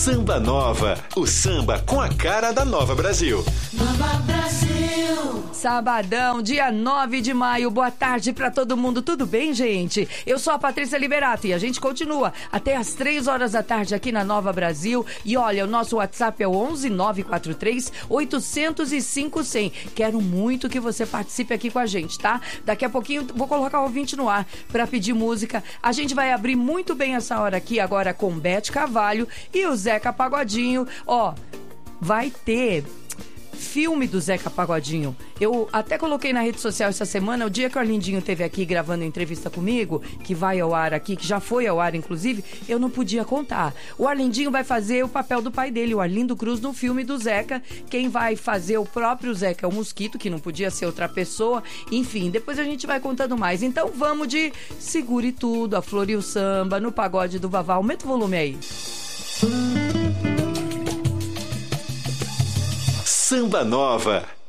Samba Nova, o samba com a cara da Nova Brasil. Nova Brasil. Sabadão, dia 9 de maio. Boa tarde pra todo mundo. Tudo bem, gente? Eu sou a Patrícia Liberato e a gente continua até às 3 horas da tarde aqui na Nova Brasil. E olha, o nosso WhatsApp é o 11 943 805 100. Quero muito que você participe aqui com a gente, tá? Daqui a pouquinho vou colocar o ouvinte no ar pra pedir música. A gente vai abrir muito bem essa hora aqui agora com Beth Carvalho e o Zeca Pagodinho. Ó, vai ter filme do Zeca Pagodinho. Eu até coloquei na rede social essa semana, o dia que o Arlindinho esteve aqui gravando entrevista comigo, que vai ao ar aqui, que já foi ao ar inclusive, eu não podia contar. O Arlindinho vai fazer o papel do pai dele, o Arlindo Cruz, no filme do Zeca. Quem vai fazer o próprio Zeca é o Mosquito, que não podia ser outra pessoa. Enfim, depois a gente vai contando mais. Então vamos de Segure Tudo, a Flor e o Samba, no pagode do Vavá. Aumenta o volume aí. Samba Nova,